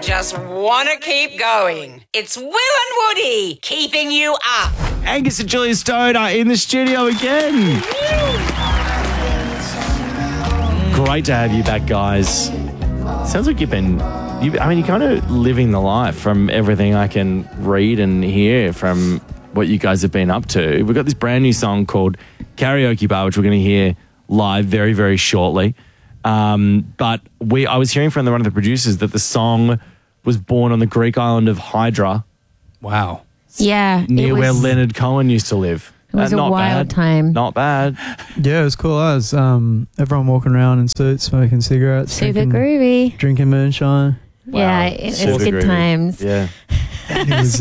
just want to keep going. It's Will and Woody keeping you up. Angus and Julia Stone are in the studio again. Great to have you back, guys. Sounds like you're kind of living the life from everything I can read and hear from what you guys have been up to. We've got this brand new song called Karaoke Bar, which we're going to hear live very, very shortly. But I was hearing from one of the producers that the song was born on the Greek island of Hydra. Wow. Yeah. Near where Leonard Cohen used to live. It was a wild time. Not bad. Yeah, it was cool. I was everyone walking around in suits, smoking cigarettes. Super groovy. Drinking moonshine. Wow. Yeah, it was good groovy. times. Yeah. It was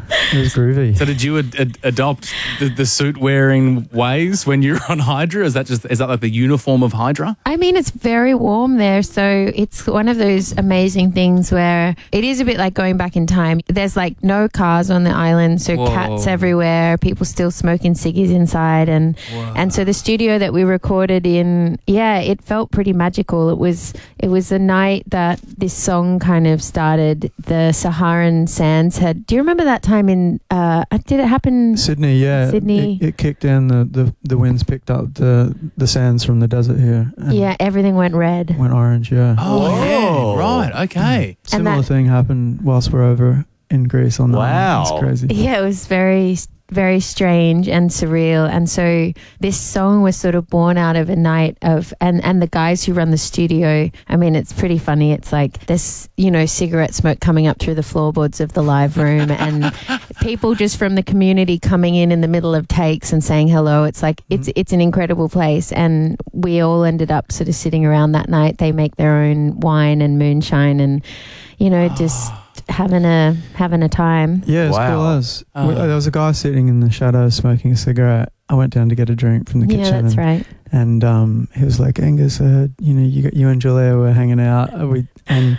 groovy. So did you adopt the suit-wearing ways when you're on Hydra? Is that like the uniform of Hydra? I mean, it's very warm there, so it's one of those amazing things where it is a bit like going back in time. There's like no cars on the island, so Whoa. cats everywhere, people still smoking ciggies inside, and so the studio that we recorded in, it felt pretty magical. It was the night that this song kind of started. The Saharan sands had. Do you remember that time in? Did it happen? Sydney, yeah. Sydney. It kicked in. The winds picked up the sands from the desert here. And Yeah, everything went red. went orange. Yeah. Oh, yeah. Right. Okay. Similar thing happened whilst we're over in Greece on the island. It's crazy. Yeah, it was very, very strange and surreal. And so this song was sort of born out of a night of, and the guys who run the studio, I mean, it's pretty funny. It's like this, cigarette smoke coming up through the floorboards of the live room and people just from the community coming in the middle of takes and saying hello. It's like, it's an incredible place. And we all ended up sort of sitting around that night. They make their own wine and moonshine and, just having a time. Yeah, it's cool as. There was a guy sitting in the shadows smoking a cigarette. I went down to get a drink from the kitchen. Yeah, that's right. And he was like, Angus, I heard, you and Julia were hanging out. I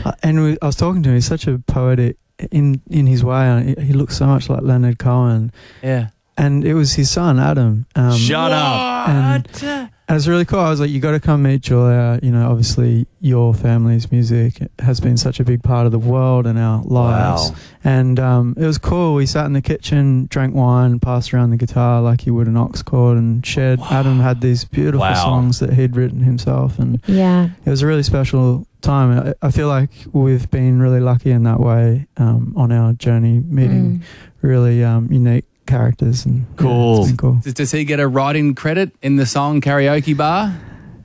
was talking to him. He's such a poetic in his way. He looks so much like Leonard Cohen. Yeah. And it was his son, Adam. Shut up. And it was really cool. I was like, you got to come meet Julia. Obviously your family's music has been such a big part of the world and our lives. Wow. And it was cool. We sat in the kitchen, drank wine, passed around the guitar like you would an aux chord and shared. Adam had these beautiful songs that he'd written himself. And it was a really special time. I feel like we've been really lucky in that way on our journey, meeting really unique characters. And cool. It's been cool. Does he get a writing credit in the song Karaoke Bar?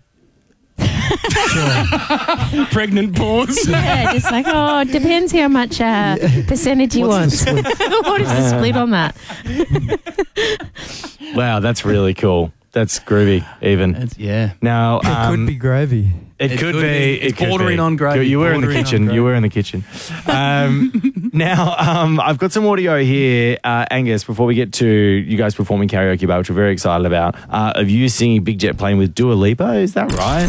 Pregnant pause. Yeah, just like, depends how much percentage he wants. What is the split on that? Wow, that's really cool. That's groovy, even. Now, it could be gravy. It could be. It's bordering on gravy. You were in the kitchen. You were in the kitchen. Now, I've got some audio here, Angus, before we get to you guys performing Karaoke Bar, which we're very excited about, of you singing Big Jet Plane with Dua Lipa. Is that right?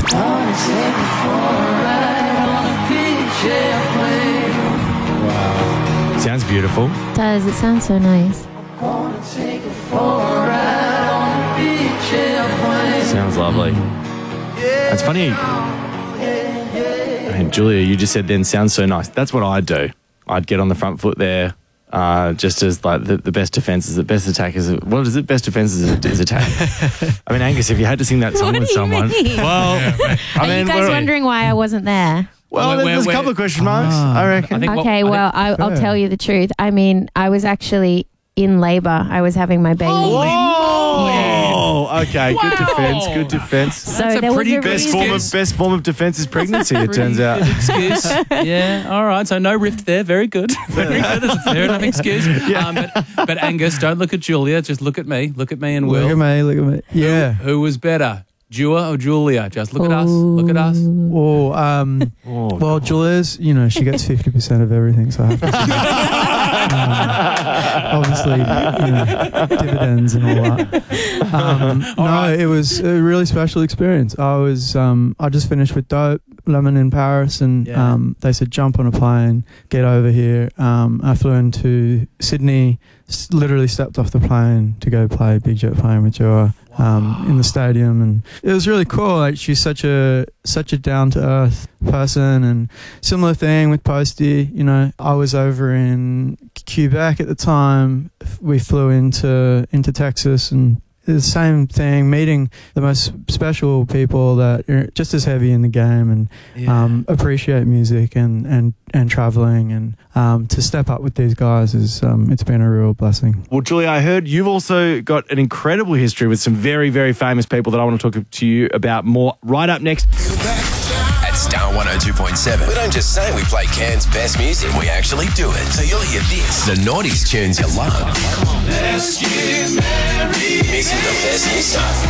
Wow. Sounds beautiful. It does. It sounds so nice. Sounds lovely. It's funny. Julia, you just said then sounds so nice. That's what I'd do. I'd get on the front foot there, just as like the best defense is the best attack is. What is it? Best defense is attack. I mean, Angus, if you had to sing that song with someone, well, are you guys wondering why I wasn't there? Well, there's a couple of question marks, I reckon. I'll tell you the truth. I mean, I was actually in labour. I was having my baby. Oh, okay. Wow. Good defense. So that's there a pretty best form of defense is pregnancy. It turns out. Excuse. Yeah. All right. So no rift there. Very good. Very good. That's a fair enough excuse. Yeah. But Angus, don't look at Julia. Just look at me. Look at me and Will. Look at me. Yeah. Who was better? Dua or Julia? Just look at us. Look at us. Well, Julia's, she gets 50% of everything, so I have to obviously, dividends and all that. It was a really special experience. I just finished with Dope Lemon in Paris, and they said, jump on a plane, get over here. I flew into Sydney, literally stepped off the plane to go play Big Jet Plane with Joa in the stadium, and it was really cool. Like, she's such a down-to-earth person, and similar thing with Posty. You know, I was over in Quebec at the time. We flew into Texas, and the same thing, meeting the most special people that are just as heavy in the game and appreciate music and traveling, and to step up with these guys is it's been a real blessing. Well, Julia, I heard you've also got an incredible history with some very, very famous people that I want to talk to you about more right up next. At Star 102.7, we don't just say we play Cairns' best music, we actually do it. So you'll hear this, the noughties tunes you love. Let's get married. Mixing the best new stuff.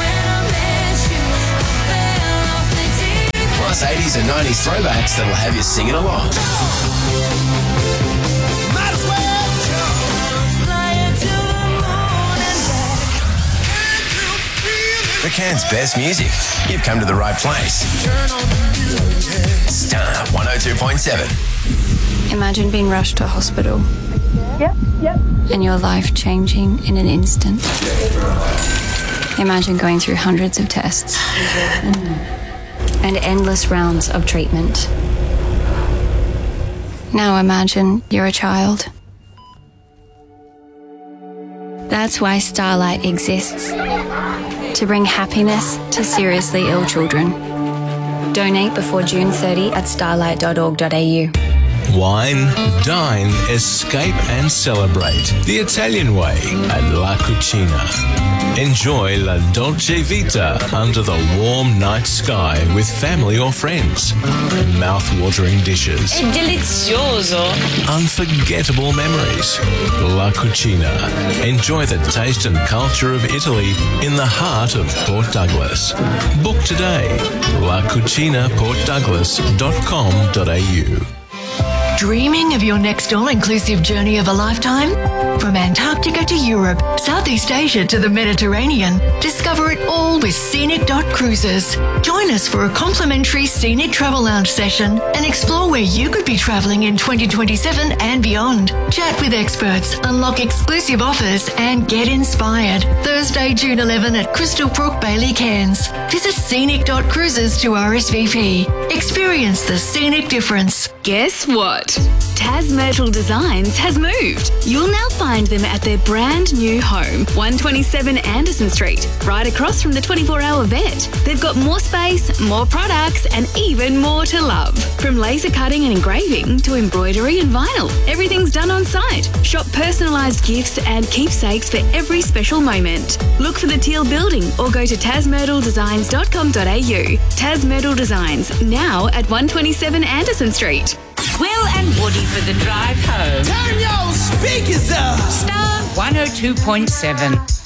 Plus 80s and 90s throwbacks that'll have you singing along. For Cairns' best music, you've come to the right place. Star 102.7. Imagine being rushed to hospital. Yep. And your life changing in an instant. Imagine going through hundreds of tests and endless rounds of treatment. Now imagine you're a child. That's why Starlight exists. To bring happiness to seriously ill children. Donate before June 30 at starlight.org.au. Wine, dine, escape and celebrate the Italian way at La Cucina. Enjoy La Dolce Vita under the warm night sky with family or friends. Mouth-watering dishes. È delizioso. Unforgettable memories. La Cucina. Enjoy the taste and culture of Italy in the heart of Port Douglas. Book today. lacucinaportdouglas.com.au. Dreaming of your next all-inclusive journey of a lifetime? From Antarctica to Europe, Southeast Asia to the Mediterranean, discover it all with Scenic.Cruises. Join us for a complimentary Scenic Travel Lounge session and explore where you could be travelling in 2027 and beyond. Chat with experts, unlock exclusive offers and get inspired. Thursday, June 11 at Crystal Brook, Bailey, Cairns. Visit Scenic.Cruises to RSVP. Experience the scenic difference. Guess what? Tas Myrtle Designs has moved. You'll now find them at their brand new home, 127 Anderson Street, right across from the 24-hour vet. They've got more space, more products, and even more to love. From laser cutting and engraving to embroidery and vinyl, everything's done on site. Shop personalised gifts and keepsakes for every special moment. Look for the Teal Building or go to tasmyrtledesigns.com.au. Tas Myrtle Designs, now at 127 Anderson Street. Will and Woody for the drive home. Turn your speakers up. Star 102.7.